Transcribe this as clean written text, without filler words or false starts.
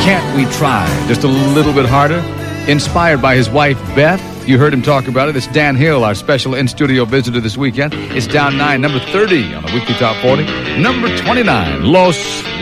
Can't We Try Just a Little Bit Harder? Inspired by his wife, Beth. You heard him talk about it. It's Dan Hill, our special in-studio visitor this weekend. It's down 9, number 30 on the Weekly Top 40. Number 29, Los